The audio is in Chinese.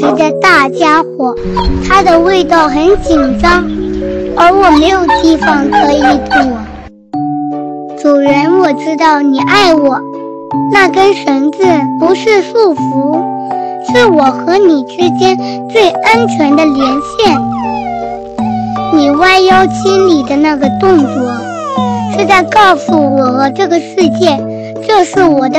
实的大家伙，它的味道很紧张，而我没有地方可以躲。主人，我知道你爱我，那根绳子不是束缚，是我和你之间最安全的连线。你弯腰亲你的那个动作，是在告诉我和这个世界，这是我的